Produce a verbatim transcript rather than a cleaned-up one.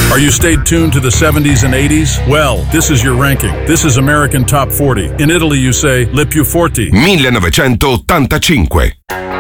Are you stayed tuned to the seventies and eighties? Well, this is your ranking. This is American Top forty. In Italy you say Le più forti. millenovecentottantacinque.